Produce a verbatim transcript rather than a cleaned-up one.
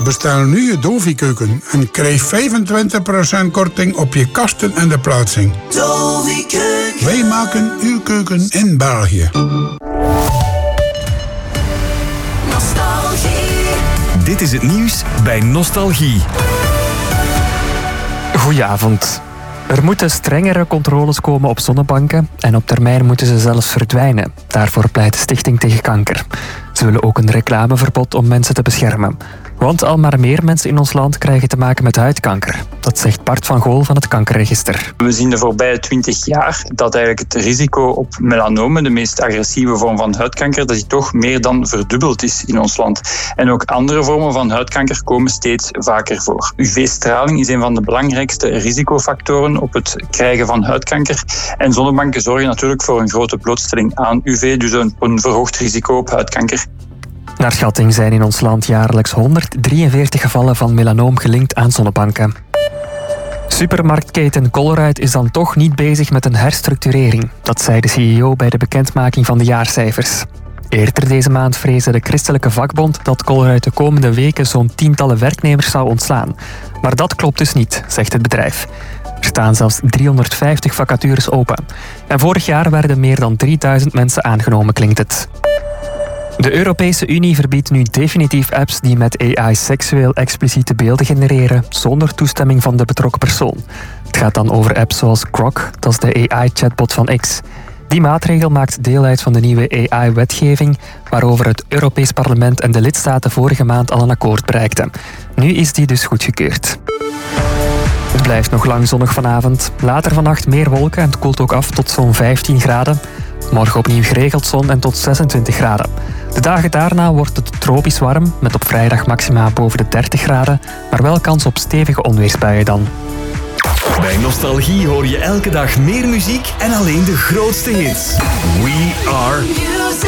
bestel nu je Dovi-keuken en krijg vijfentwintig procent korting op je kasten en de plaatsing. Dovi-keuken. Wij maken uw keuken in België. Nostalgie. Dit is het nieuws bij Nostalgie. Goedenavond. Er moeten strengere controles komen op zonnebanken en op termijn moeten ze zelfs verdwijnen. Daarvoor pleit de Stichting tegen Kanker. Ze willen ook een reclameverbod om mensen te beschermen. Want al maar meer mensen in ons land krijgen te maken met huidkanker. Dat zegt Bart van Gool van het Kankerregister. We zien de voorbije twintig jaar dat eigenlijk het risico op melanomen, de meest agressieve vorm van huidkanker, dat die toch meer dan verdubbeld is in ons land. En ook andere vormen van huidkanker komen steeds vaker voor. U V-straling is een van de belangrijkste risicofactoren op het krijgen van huidkanker. En zonnebanken zorgen natuurlijk voor een grote blootstelling aan U V, dus een, een verhoogd risico op huidkanker. Naar schatting zijn in ons land jaarlijks honderddrieënveertig gevallen van melanoom gelinkt aan zonnebanken. Supermarktketen Colruyt is dan toch niet bezig met een herstructurering. Dat zei de C E O bij de bekendmaking van de jaarcijfers. Eerder deze maand vreesde de christelijke vakbond dat Colruyt de komende weken zo'n tientallen werknemers zou ontslaan. Maar dat klopt dus niet, zegt het bedrijf. Er staan zelfs driehonderdvijftig vacatures open. En vorig jaar werden meer dan drieduizend mensen aangenomen, klinkt het. De Europese Unie verbiedt nu definitief apps die met A I seksueel expliciete beelden genereren zonder toestemming van de betrokken persoon. Het gaat dan over apps zoals Grok, dat is de A I-chatbot van X. Die maatregel maakt deel uit van de nieuwe A I-wetgeving waarover het Europees Parlement en de lidstaten vorige maand al een akkoord bereikten. Nu is die dus goedgekeurd. Het blijft nog lang zonnig vanavond. Later vannacht meer wolken en het koelt ook af tot zo'n vijftien graden. Morgen opnieuw geregeld zon en tot zesentwintig graden. De dagen daarna wordt het tropisch warm, met op vrijdag maxima boven de dertig graden, maar wel kans op stevige onweersbuien dan. Bij Nostalgie hoor je elke dag meer muziek en alleen de grootste hits. We are...